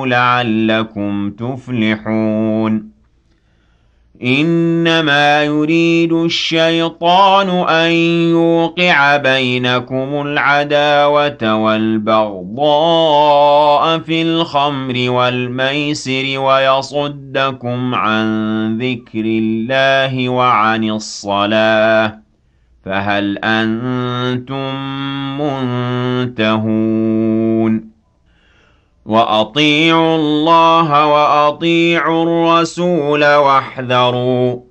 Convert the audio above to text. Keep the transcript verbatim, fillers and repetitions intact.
لَعَلَّكُمْ تُفْلِحُونَ إِنَّمَا يُرِيدُ الشَّيْطَانُ أَن يُوقِعَ بَيْنَكُمُ الْعَدَاوَةَ وَالْبَغْضَاءَ فِي الْخَمْرِ وَالْمَيْسِرِ وَيَصُدَّكُمْ عَن ذِكْرِ اللَّهِ وَعَنِ الصَّلَاةِ فَهَلْ أَنتُم مُّنتَهُونَ وَأَطِيعُوا اللَّهَ وَأَطِيعُوا الرَّسُولَ وَاحْذَرُوا